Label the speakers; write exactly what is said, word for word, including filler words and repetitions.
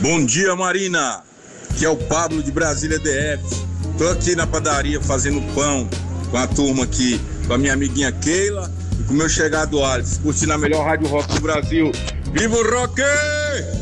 Speaker 1: Bom dia, Marina. Aqui é o Pablo de Brasília D F. Tô aqui na padaria fazendo pão com a turma aqui, com a minha amiguinha Keila e com o meu chegado Alex, curtindo a melhor rádio rock do Brasil. Viva o rock!